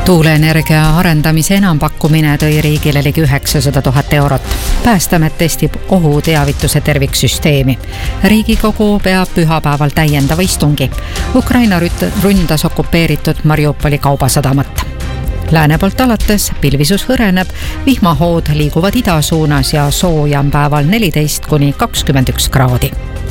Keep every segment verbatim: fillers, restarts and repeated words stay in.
Tuuleenergia arendamise enampakkumine tõi riigile ligi üheksasada tuhat eurot. Päästeamet testib ohuteavituse terviksüsteemi. Riigikogu peab pühapäeval täiendava istungi. Ukraina ründas okupeeritud Mariupoli kaubasadamat. Lääne poolt alates pilvisus hõreneb, vihmahood liiguvad ida suunas ja sooja on päeval neliteist kuni kakskümmend üks kraadi.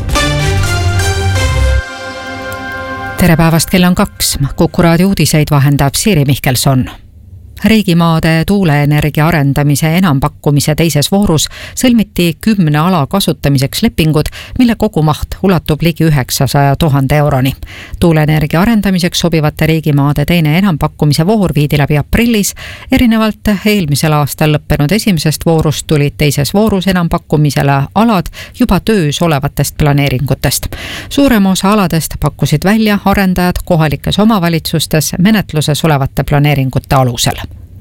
Tere päevast, kell on kaks. Kuku raadio uudiseid vahendab Siiri Mihkelson. Riigimaade tuuleenergia arendamise enampakkumise teises voorus sõlmiti kümne ala kasutamiseks lepingud, mille kogumaht ulatub ligi üheksasaja tuhande euroni. Tuuleenergia arendamiseks sobivate riigimaade teine enampakkumise voor viidi läbi aprillis. Erinevalt eelmisel aastal lõppenud esimesest voorust tulid teises voorus enampakkumisele alad juba töös olevatest planeeringutest. Suurem osa aladest pakkusid välja arendajad kohalikes omavalitsustes menetluses olevate planeeringute alusel.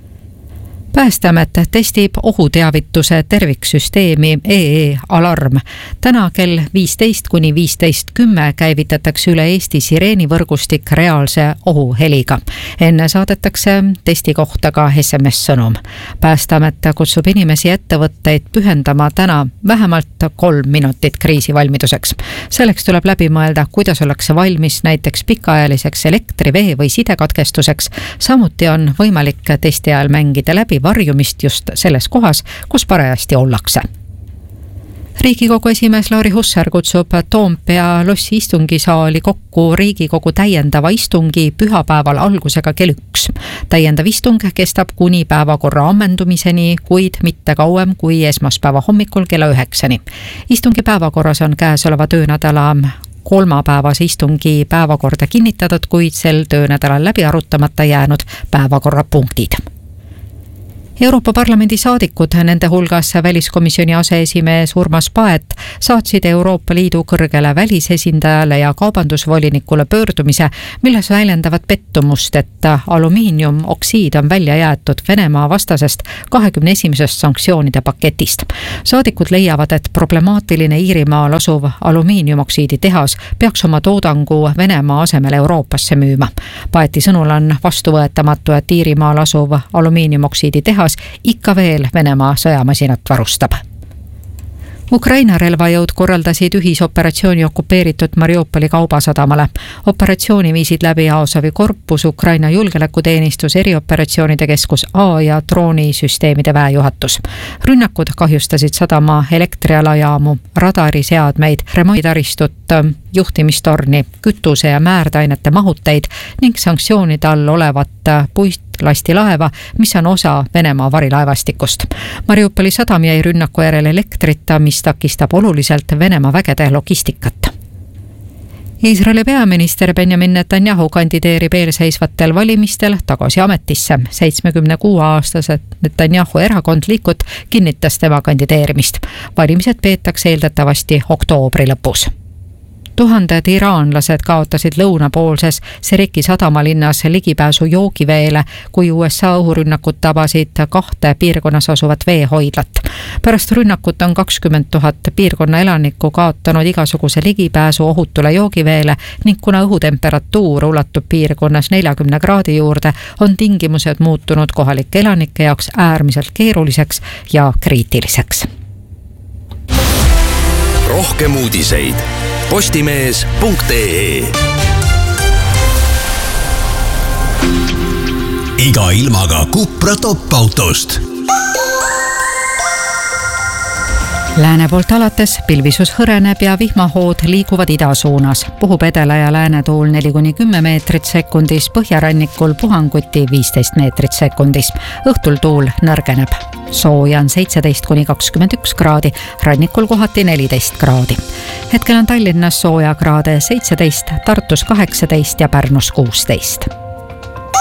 Päästeamet testib ohuteavituse terviksüsteemi E E Alarm. Täna kell viisteist kuni viisteist kümme käivitatakse üle Eesti sireenivõrgustik reaalse ohuheliga. Enne saadetakse testi kohta ka S M S-sõnum. Päästeamet kutsub inimesi ettevõtteid pühendama täna vähemalt kolm minutit kriisivalmiduseks. Selleks tuleb läbi mõelda, kuidas ollakse valmis näiteks pikaajaliseks elektri, vee või sidekatkestuseks. Samuti on võimalik testi ajal mängida läbi varjumist just selles kohas, kus parajasti ollakse. Riigikogu esimees Lauri Hussar kutsub Toompea lossi istungisaali kokku Riigikogu täiendava istungi pühapäeval algusega kell üks. Täiendav istung kestab kuni päevakorra ammendumiseni, kuid mitte kauem kui esmaspäeva hommikul kella üheksani. Istungi päevakorras on käesoleva töönädala kolmapäevase istungi päevakorda kinnitatud, kuid sel töönädalal läbi arutamata jäänud päevakorrapunktid. Euroopa Parlamendi saadikud, nende hulgas väliskomisjoni aseesimees Urmas Paet, saatsid Euroopa Liidu kõrgele välisesindajale ja kaubandusvolinikule pöördumise, milles väljendavad pettumust, et alumiiniumoksiid on välja jäetud Venemaa vastasest kahekümne esimesest sanktsioonide paketist. Saadikud leiavad, et problemaatiline Iirimaal asuv alumiiniumoksiidi tehas peaks oma toodangu Venemaa asemel Euroopasse müüma. Paeti sõnul on vastuvõetamatu, et Iirimaal asuv alumiiniumoksiidi tehas ikka veel Venemaa sõjamasinat varustab. Ukraina relvajõud korraldasid ühisoperatsiooni okupeeritud Mariupoli kaubasadamale. Operatsiooni viisid läbi Azovi korpus, Ukraina julgeolekuteenistus, erioperatsioonide keskus A ja droonisüsteemide väejuhatus. Rünnakud kahjustasid sadama elektrialajaamu, radariseadmeid, remonditaristut, juhtimistorni, kütuse ja määrdainete mahuteid ning sanktsioonide all olevat puist lasti laeva, mis on osa Venemaa varilaevastikust. Mariupoli sadam jäi rünnaku järel elektrita, mis takistab oluliselt Venemaa vägede logistikat. Iisraeli peaminister Benjamin Netanyahu kandideerib eelseisvatel valimistel tagasi ametisse. seitsmekümne kuue aastased Netanyahu erakond Likud kinnitas tema kandideerimist. Valimised peetakse eeldatavasti oktoobri lõpus. Tuhanded iraanlased kaotasid lõunapoolses Seriki sadamalinnas ligipääsu joogiveele, kui U S A õhurünnakud tabasid kahte piirkonnas asuvat veehoidlat. Pärast rünnakut on kakskümmend tuhat piirkonna elanikku kaotanud igasuguse ligipääsu ohutule joogiveele ning kuna õhutemperatuur ulatub piirkonnas neljakümne kraadi juurde, on tingimused muutunud kohalike elanike jaoks äärmiselt keeruliseks ja kriitiliseks. Rohkem uudiseid postimees punkt ee. Iga ilmaga Cupra top-autost. Lääne poolt alates pilvisus hõreneb ja vihmahood liiguvad ida suunas. Puhub edela ja lääne tuul neli kuni kümme meetrit sekundis, põhjarannikul puhanguti viisteist meetrit sekundis. Õhtul tuul nõrgeneb. Sooja on seitseteist kuni kakskümmend üks kraadi, rannikul kohati neliteist kraadi. Hetkel on Tallinnas sooja kraade seitseteist, Tartus kaheksateist ja Pärnus kuusteist.